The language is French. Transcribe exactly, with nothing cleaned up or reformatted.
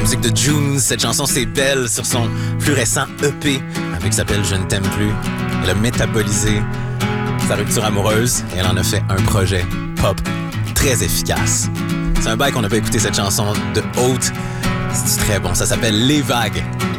musique de June. Cette chanson, c'est Belle sur son plus récent E P, avec s'appelle Je ne t'aime plus. Elle a métabolisé sa rupture amoureuse et elle en a fait un projet pop très efficace. C'est un bail qu'on n'a pas écouté cette chanson de haute. C'est très bon. Ça s'appelle Les Vagues.